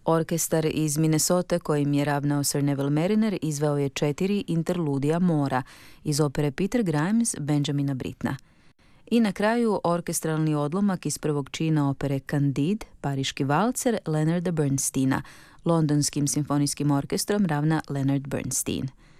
Orkestar iz Minnesote kojim je ravnao Sir Neville Mariner izveo je 4 interludija mora iz opere Peter Grimes Benjamina Brittena. I na kraju orkestralni odlomak iz prvog čina opere Candide, Pariški valcer Leonarda Bernsteina. Londonskim simfonijskim orkestrom ravna Leonard Bernstein.